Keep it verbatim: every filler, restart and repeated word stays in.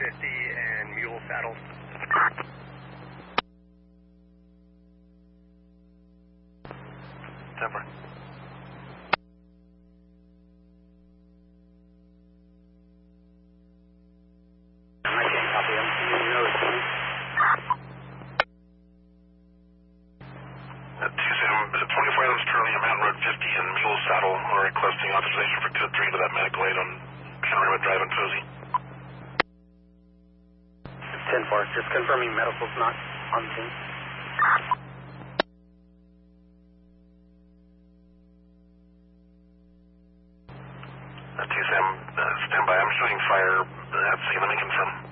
fifty and Mule Saddle. Temper. I can't copy him. You know it's me. Uh, T S M, twenty-four items currently on Mountain Road fifty and Mule Saddle are requesting authorization for code three to that medical aid on Henry Wood Drive in Posey. ten four, just confirming medical's not on scene. Uh, T S M, uh, stand by. I'm showing fire at scene. Let me confirm.